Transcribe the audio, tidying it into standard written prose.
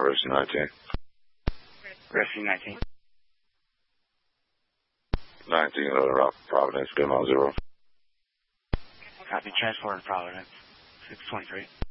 Rescue 19. Rescue 19. 19, Rock Providence, good on 0. Copy, transport in Providence, 623.